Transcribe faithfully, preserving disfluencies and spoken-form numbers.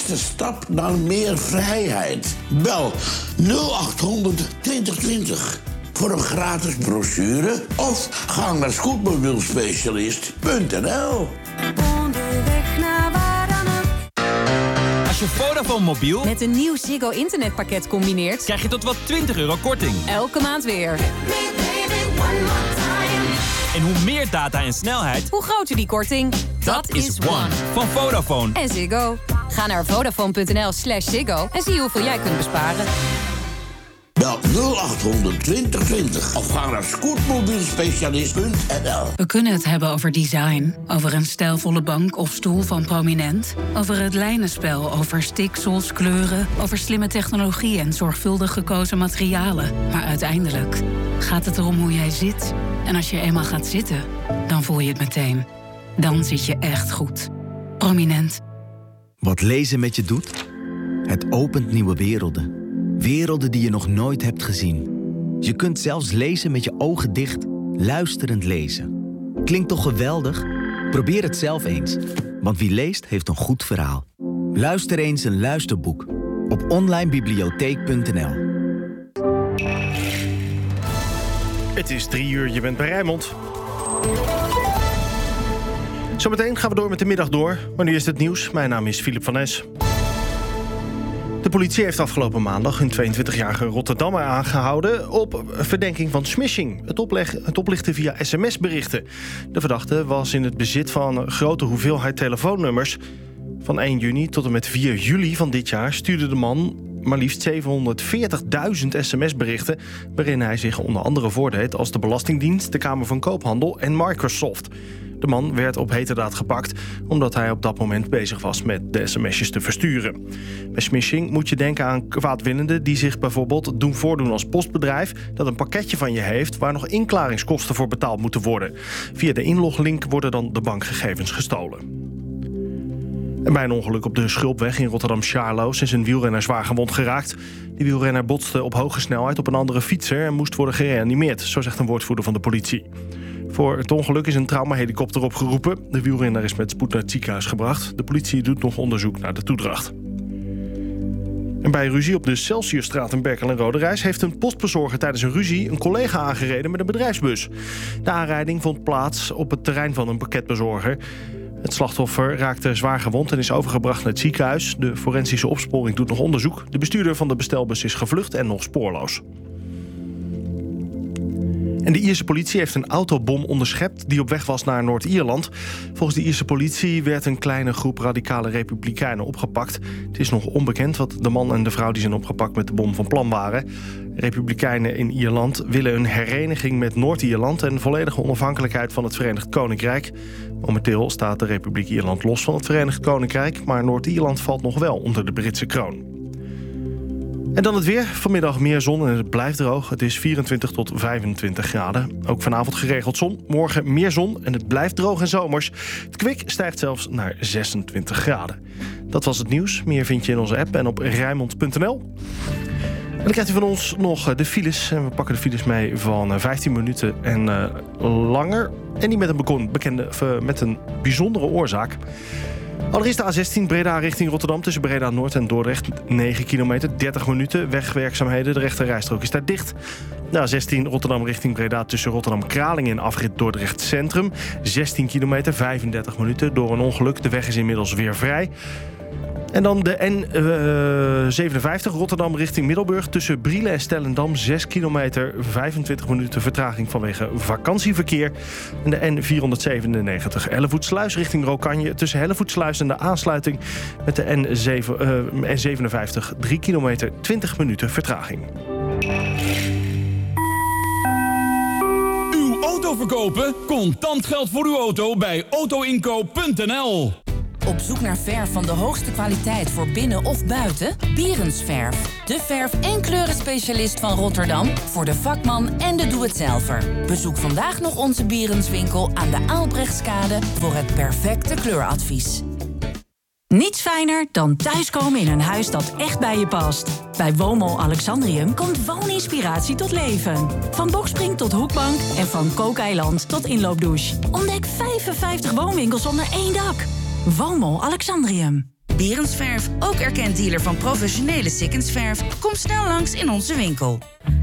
eerste stap naar meer vrijheid. Bel nul acht honderd twintig twintig voor een gratis brochure of ga naar scootmobielspecialist punt n l. Onderweg naar waar dan ook. Als je Vodafone mobiel Met een nieuw Ziggo internetpakket combineert, krijg je tot wel twintig euro korting. elke maand weer. En hoe meer data en snelheid, Hoe groter die korting, dat is One van Vodafone. En Ziggo. Ga naar vodafone punt n l slash Ziggo en zie hoeveel jij kunt besparen. Bel nul acht honderd twintig twintig of ga naar scootmobielspecialist punt n l. We kunnen het hebben over design, over een stijlvolle bank of stoel van Prominent, over het lijnenspel, over stiksels, kleuren, over slimme technologie en zorgvuldig gekozen materialen. Maar uiteindelijk gaat het erom hoe jij zit. En als je eenmaal gaat zitten, dan voel je het meteen. Dan zit je echt goed. Prominent. Wat lezen met je doet? Het opent nieuwe werelden. Werelden die je nog nooit hebt gezien. Je kunt zelfs lezen met je ogen dicht, luisterend lezen. Klinkt toch geweldig? Probeer het zelf eens. Want wie leest, heeft een goed verhaal. Luister eens een luisterboek op online bibliotheek punt n l. Het is drie uur, je bent bij Rijnmond. Zometeen gaan we door met de middag door. Maar nu is het nieuws. Mijn naam is Philip van Es. De politie heeft afgelopen maandag een tweeëntwintigjarige Rotterdammer aangehouden op verdenking van smishing. Het, opleg, het oplichten via sms-berichten. De verdachte was in het bezit van een grote hoeveelheid telefoonnummers. Van één juni tot en met vier juli van dit jaar stuurde de man maar liefst zevenhonderdveertigduizend sms-berichten... waarin hij zich onder andere voordeed als de Belastingdienst, de Kamer van Koophandel en Microsoft. De man werd op heterdaad gepakt omdat hij op dat moment bezig was met de sms'jes te versturen. Bij smishing moet je denken aan kwaadwillenden die zich bijvoorbeeld doen voordoen als postbedrijf dat een pakketje van je heeft waar nog inklaringskosten voor betaald moeten worden. Via de inloglink worden dan de bankgegevens gestolen. En bij een ongeluk op de Schulpweg in Rotterdam-Charloes is een wielrenner zwaar gewond geraakt. De wielrenner botste op hoge snelheid op een andere fietser en moest worden gereanimeerd, zo zegt een woordvoerder van de politie. Voor het ongeluk is een traumahelikopter opgeroepen. De wielrenner is met spoed naar het ziekenhuis gebracht. De politie doet nog onderzoek naar de toedracht. En bij ruzie op de Celsiusstraat in Berkel en Roderijs heeft een postbezorger tijdens een ruzie een collega aangereden met een bedrijfsbus. De aanrijding vond plaats op het terrein van een pakketbezorger. Het slachtoffer raakte zwaar gewond en is overgebracht naar het ziekenhuis. De forensische opsporing doet nog onderzoek. De bestuurder van de bestelbus is gevlucht en nog spoorloos. En de Ierse politie heeft een autobom onderschept die op weg was naar Noord-Ierland. Volgens de Ierse politie werd een kleine groep radicale republikeinen opgepakt. Het is nog onbekend wat de man en de vrouw die zijn opgepakt met de bom van plan waren. Republikeinen in Ierland willen een hereniging met Noord-Ierland en volledige onafhankelijkheid van het Verenigd Koninkrijk. Momenteel staat de Republiek Ierland los van het Verenigd Koninkrijk, maar Noord-Ierland valt nog wel onder de Britse kroon. En dan het weer. Vanmiddag meer zon en het blijft droog. Het is vierentwintig tot vijfentwintig graden. Ook vanavond geregeld zon. Morgen meer zon en het blijft droog en zomers. Het kwik stijgt zelfs naar zesentwintig graden. Dat was het nieuws. Meer vind je in onze app en op rijnmond punt n l. En dan krijgt u van ons nog de files. En we pakken de files mee van vijftien minuten en uh, langer. En die met een, bekende, uh, met een bijzondere oorzaak. Allereerst de A zestien Breda richting Rotterdam tussen Breda Noord en Dordrecht. negen kilometer, dertig minuten. Wegwerkzaamheden, de rechterrijstrook is daar dicht. De A zestien Rotterdam richting Breda tussen Rotterdam-Kralingen en afrit Dordrecht Centrum. zestien kilometer, vijfendertig minuten. Door een ongeluk, de weg is inmiddels weer vrij. En dan de N zevenenvijftig Rotterdam richting Middelburg tussen Brielen en Stellendam. zes kilometer, vijfentwintig minuten vertraging vanwege vakantieverkeer. En de N vierhonderdzevenennegentig Hellevoetsluis richting Rokanje tussen Hellevoetsluis en de aansluiting met de N zevenenvijftig. drie kilometer, twintig minuten vertraging. Uw auto verkopen? Contant geld voor uw auto bij auto inkoop punt n l. Op zoek naar verf van de hoogste kwaliteit voor binnen of buiten? Bierensverf. De verf- en kleurenspecialist van Rotterdam voor de vakman en de doe-het-zelver. Bezoek vandaag nog onze Bierenswinkel aan de Aalbrechtskade voor het perfecte kleuradvies. Niets fijner dan thuiskomen in een huis dat echt bij je past. Bij Woonmol Alexandrium komt wooninspiratie tot leven. Van bokspring tot hoekbank en van kookeiland tot inloopdouche. Ontdek vijfenvijftig woonwinkels onder één dak. Woonmol Alexandrium. Berensverf, ook erkend dealer van professionele Sikkensverf. Kom snel langs in onze winkel.